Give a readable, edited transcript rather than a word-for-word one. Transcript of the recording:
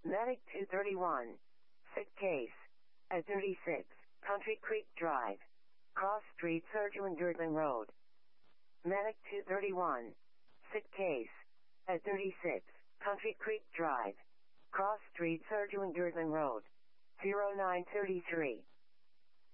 Medic 231. Sick case. At 36, Country Creek Drive. Cross Street, Surgeon Girdling Road. Medic 231. Sick case. At 36, Country Creek Drive. Cross Street, Surgeon Girdling Road. 0933.